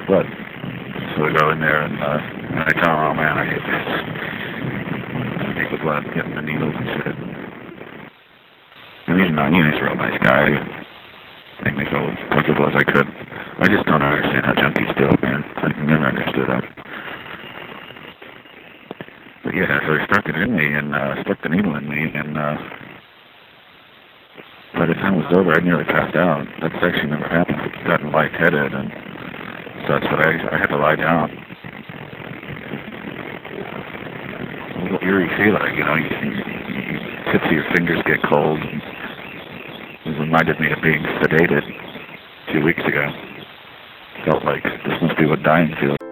blood. So we go in there and I tell him, oh man, I hate this. I hate the blood, getting the needles and shit. And he's a real nice guy. Make me feel as comfortable as I could. I just don't understand how junkies do it, man. I've never understood that. But yeah, so he stuck it in me and stuck the needle in me, and by the time it was over, I nearly passed out. That's actually never happened. I've gotten lightheaded and such, but I had to lie down. A little eerie feeling, you know, tips of your fingers get cold. It reminded me of being sedated 2 weeks ago. Felt like this must be what dying feels.